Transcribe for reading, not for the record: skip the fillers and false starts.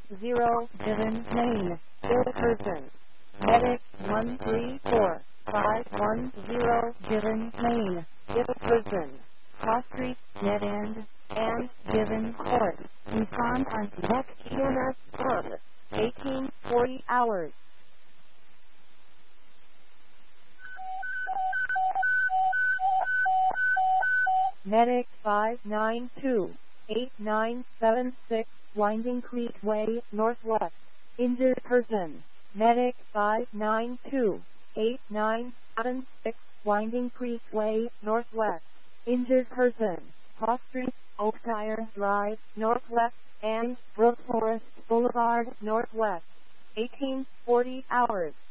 Given name, ill person. Medic 134510, given name, ill person. Cross Street, dead end, and given court. Respond on next EMS Club, 1840 hours. Medic 592-8976, Winding Creek Way, Northwest. Injured person. Medic 592-8976, Winding Creek Way, Northwest. Injured person. Cross Street, Oakshire Drive, Northwest, and Brook Forest Boulevard, Northwest. 1840 hours.